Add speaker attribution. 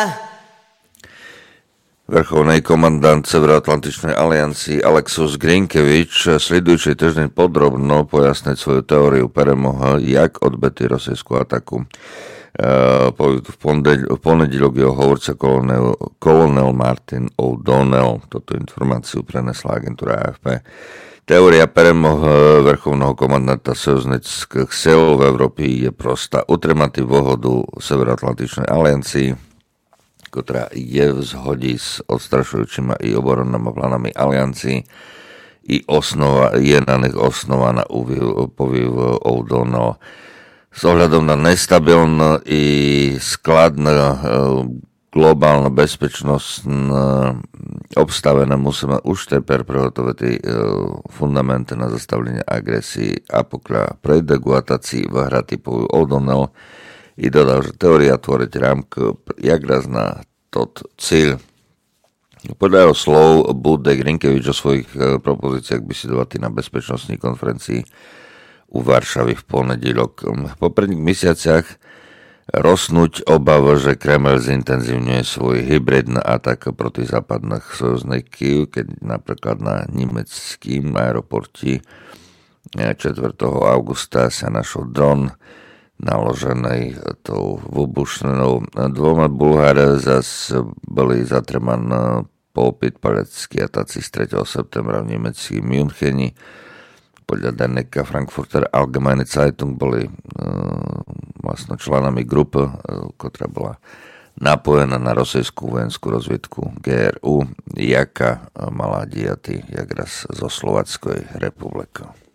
Speaker 1: Vrchovný komandant Severoatlantičnej aliancii Alexus Grinkevič, sledujúci týždeň podrobno pojasniť svoju teóriu, premohol, jak odbetý rosijskú ataku. V ponedílok jeho hovorca kolonel Martin O'Donnell toto informáciu prenesla agentúra AFP. Teória перемоги Верховного командanta союзницьких сил в Європі є проста. Утримати вигоду Североатлантичної аліанції, котра є в згоді з odstrašujúcimi i oboronnými plánami aliancii, i je na nich osnovaná poviev O'Donnell. S ohľadom na nestabilnú i skladnú globálnu bezpečnosť obstavené musíme už teper prihotovať fundamenty na zastavlenie agresii a pokiaľ prejde k atácii v hra typu O'Donnell i dodal, že teória tvoriť rámku jak raz na tot cíl. Podľa jeho slov bude Grinkevič o svojich propozíciách besiedovať na bezpečnostnej konferencii u Varšavy v ponedílok. V popredných mesiaciach rosnúť obavu, že Kreml zintenzívňuje svoj hybridný atak proti západných sojuzníkov, keď napríklad na nemeckým aeroporte 4. augusta sa našol dron naložený tou vybušnenou. Dvoma Bulhári zase boli zatremaní po paleckej ataci z 3. septembra v nemeckým Müncheni. Podľa denníka Frankfurter Allgemeine Zeitung boli vlastne členami grupy, ktorá bola napojená na rosijskú vojenskú rozviedku GRU, jaká mala diaty jak raz zo Slovenskej republiky.